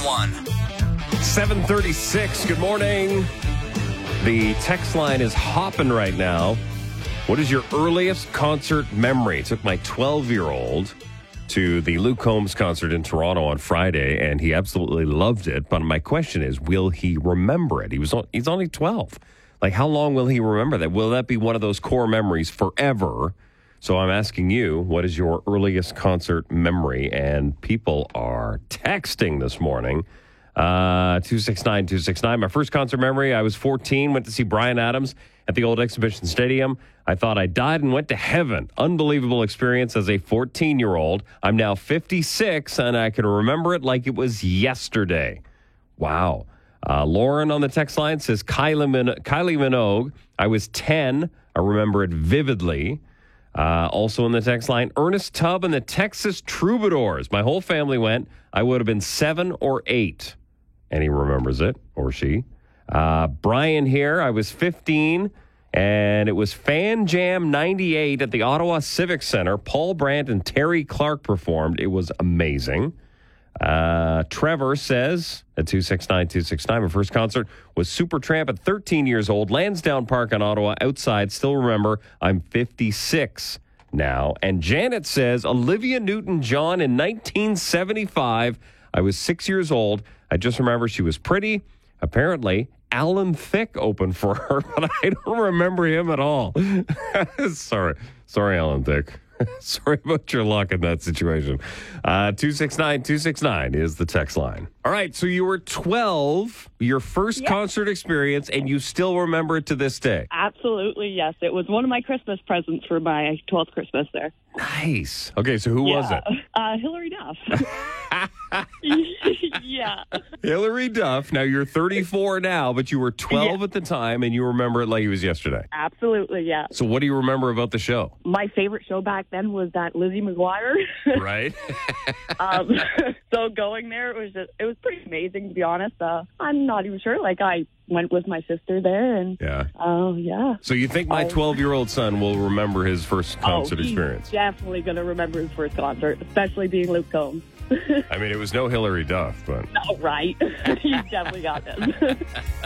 101. 7:36. Good morning. The text line is hopping right now. What is your earliest concert memory? Took my 12-year-old to the Luke Combs concert in Toronto on Friday, and he absolutely loved it. But my question is, will he remember it? He's only 12. Like, how long will he remember that? Will that be one of those core memories forever? So I'm asking you, what is your earliest concert memory? And people are texting this morning. 269. My first concert memory, I was 14, went to see Bryan Adams at the old Exhibition Stadium. I thought I died and went to heaven. Unbelievable experience as a 14-year-old. I'm now 56, and I can remember it like it was yesterday. Wow. Lauren on the text line says, Kylie Minogue. I was 10. I remember it vividly. Also in the text line, Ernest Tubb and the Texas Troubadours. My whole family went. I would have been 7 or 8. And he remembers it, or she. Brian here, I was 15, and it was Fan Jam 98 at the Ottawa Civic Center. Paul Brandt and Terry Clark performed. It was amazing. Trevor says, at 269, my first concert was Supertramp at 13 years old, Lansdowne Park in Ottawa, outside. Still remember, I'm 56 now. And Janet says, Olivia Newton-John in 1975. I was 6 years old. I just remember she was pretty. Apparently, Alan Thicke opened for her, but I don't remember him at all. Sorry, Alan Thicke. Sorry about your luck in that situation. 269 is the text line. All right, so you were 12, your first concert experience, and you still remember it to this day. Absolutely, yes. It was one of my Christmas presents for my 12th Christmas there. Nice. Okay, so who was it? Hilary Duff. Yeah. Hilary Duff. Now, you're 34 now, but you were 12 at the time, and you remember it like it was yesterday. Absolutely, yeah. So what do you remember about the show? My favorite show back then was that Lizzie McGuire. Right. So going there, it was pretty amazing, to be honest. I'm not even sure. Like, I went with my sister there, and yeah. So you think my 12-year-old son will remember his first concert experience? Definitely going to remember his first concert, especially being Luke Combs. I mean, it was no Hilary Duff, but... No, right. He's definitely got this.